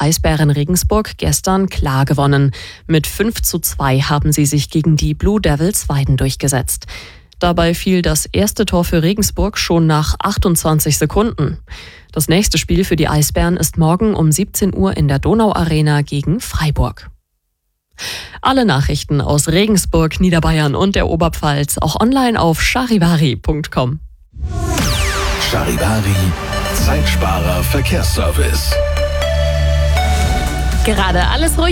Eisbären Regensburg gestern klar gewonnen. Mit 5:2 haben sie sich gegen die Blue Devils Weiden durchgesetzt. Dabei fiel das erste Tor für Regensburg schon nach 28 Sekunden. Das nächste Spiel für die Eisbären ist morgen um 17 Uhr in der Donauarena gegen Freiburg. Alle Nachrichten aus Regensburg, Niederbayern und der Oberpfalz auch online auf charivari.com. Charivari, Zeitsparer Verkehrsservice. Gerade alles ruhig.